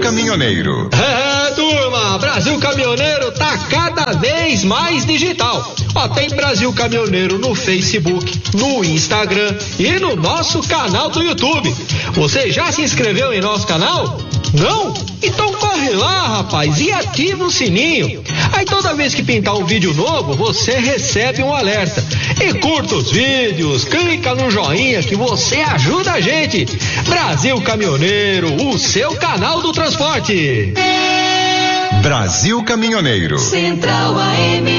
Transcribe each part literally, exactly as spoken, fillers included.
Caminhoneiro. É, turma, Brasil Caminhoneiro tá cada vez mais digital. Ó, tem Brasil Caminhoneiro no Facebook, no Instagram e no nosso canal do YouTube. Você já se inscreveu em nosso canal? Não? Então corre lá, rapaz, e ativa o sininho. Aí toda vez que pintar um vídeo novo, você recebe um alerta. E curta os vídeos, clica no joinha que você ajuda a gente. Brasil Caminhoneiro, o seu canal do transporte. Brasil Caminhoneiro. Central A M.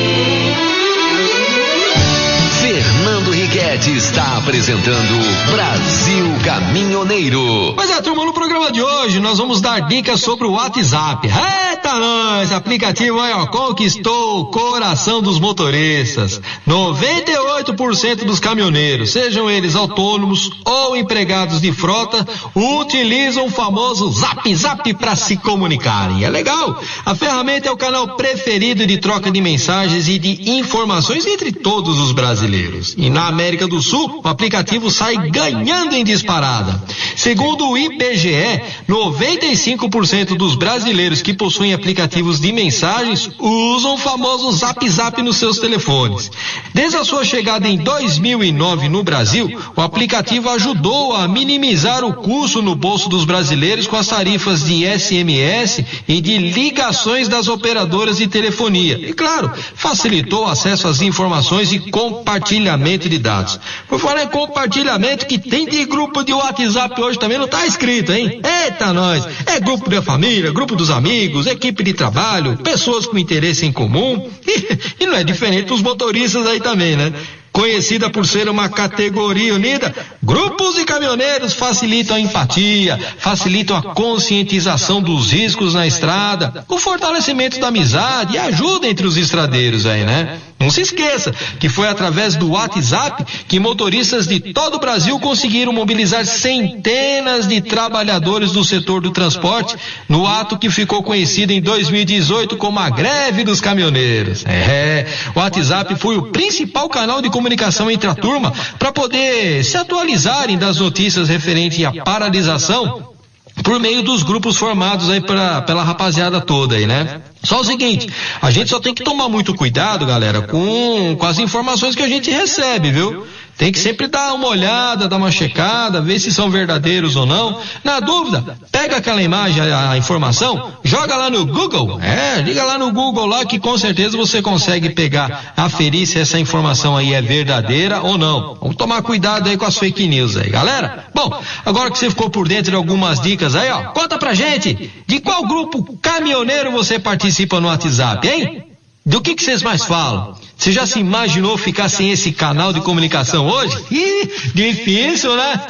Fernando Riquetti está apresentando Brasil Caminhoneiro. Mas é, turma, no programa de hoje nós vamos dar dicas sobre o WhatsApp. Eita, nós! Aplicativo aí, ó, conquistou o coração dos motoristas. noventa e oito por cento dos caminhoneiros, sejam eles autônomos ou empregados de frota, utilizam o famoso Zap Zap para se comunicarem. É legal. A ferramenta é o canal preferido de troca de mensagens e de informações entre todos os brasileiros. E na América do Sul, o aplicativo sai ganhando em disparada. Segundo o I B G E, noventa e cinco por cento dos brasileiros que possuem aplicativos de mensagens usam o famoso Zap Zap nos seus telefones. Desde a sua chegada em dois mil e nove no Brasil, o aplicativo ajudou a minimizar o custo no bolso dos brasileiros com as tarifas de S M S e de ligações das operadoras de telefonia. E claro, facilitou o acesso às informações e compartilhamento de dados. Por falar em compartilhamento, que tem de grupo de WhatsApp hoje também não tá escrito, hein? Eita, nós! É grupo da família, grupo dos amigos, equipe de trabalho, pessoas com interesse em comum. E, e não é diferente dos motoristas aí também, né? Conhecida por ser uma categoria unida, grupos de caminhoneiros facilitam a empatia, facilitam a conscientização dos riscos na estrada, o fortalecimento da amizade e ajuda entre os estradeiros aí, né? Não se esqueça que foi através do WhatsApp que motoristas de todo o Brasil conseguiram mobilizar centenas de trabalhadores do setor do transporte no ato que ficou conhecido em dois mil e dezoito como a greve dos caminhoneiros. É, o WhatsApp foi o principal canal de comunicação entre a turma para poder se atualizarem das notícias referentes à paralisação por meio dos grupos formados aí pra, pela rapaziada toda aí, né? Só o seguinte, a gente só tem que tomar muito cuidado, galera, com, com as informações que a gente recebe, viu? Tem que sempre dar uma olhada, dar uma checada, ver se são verdadeiros ou não. Na dúvida, pega aquela imagem, a, a informação, joga lá no Google. É, liga lá no Google lá que com certeza você consegue pegar, aferir se essa informação aí é verdadeira ou não. Vamos tomar cuidado aí com as fake news aí, galera. Bom, agora que você ficou por dentro de algumas dicas aí, ó, conta pra gente, de qual grupo caminhoneiro você participa no WhatsApp, hein? Do que que vocês mais falam? Você já se imaginou ficar sem esse canal de comunicação hoje? Ih, difícil, né?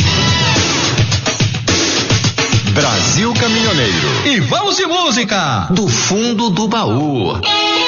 Brasil Caminhoneiro. E vamos de música! Do fundo do baú.